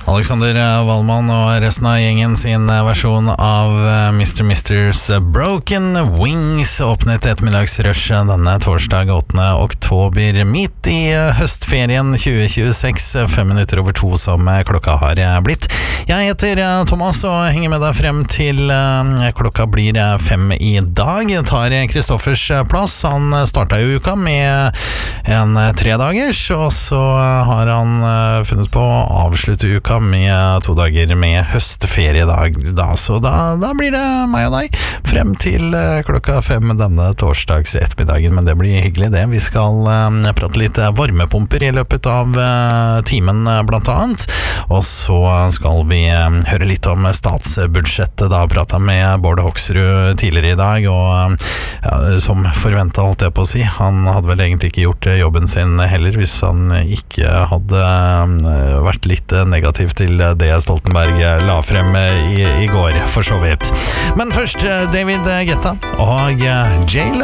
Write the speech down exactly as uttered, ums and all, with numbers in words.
Alexander Wallmann og resten av gjengen sin versjon av mister Misters Broken Wings åpnet ettermiddagsrush denne torsdag åttende oktober midt i høstferien tjue tjueseks, fem minutter over to som klokka har blitt. Jeg heter Thomas og henger med deg frem til klokka blir fem i dag. Jeg tar Kristoffers plass. Han startet jo uka med en tredagers, og så har han funnet på å avslutte uka med to dager med høstferiedag da, så da, da blir det meg og deg frem til klokka fem denne torsdags ettermiddagen, men det blir hyggelig det. Vi skal uh, prate litt varmepumper i løpet av uh, timen blant annet, og så skal vi uh, høre litt om statsbudsjettet. Da pratet med Bård Hoksrud tidligere i dag, og uh, ja, som forventet holdt jeg på å si, han hadde vel egentlig ikke gjort jobben sin heller hvis han ikke hadde uh, vært litt negativ til det Stoltenberg la frem i, i går, for så vidt. Men først David Guetta og J-Lo.